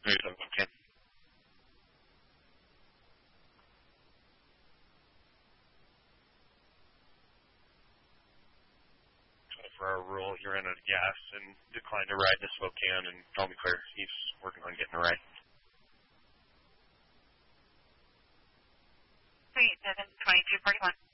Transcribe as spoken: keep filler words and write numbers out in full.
Okay. For our rule, you ran out of gas and declined a ride to Spokane and told me clear. He's working on getting a ride. Three seven twenty two forty one.